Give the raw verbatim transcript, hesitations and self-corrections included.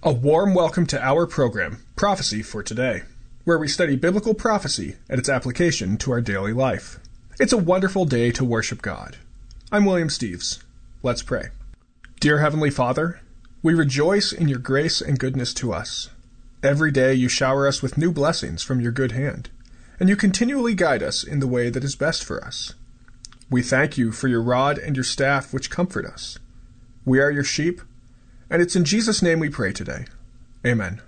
A warm welcome to our program, Prophecy for Today, where we study biblical prophecy and its application to our daily life. It's a wonderful day to worship God. I'm William Steves. Let's pray. Dear Heavenly Father, we rejoice in your grace and goodness to us. Every day you shower us with new blessings from your good hand, and you continually guide us in the way that is best for us. We thank you for your rod and your staff which comfort us. We are your sheep, and it's in Jesus' name we pray today. Amen.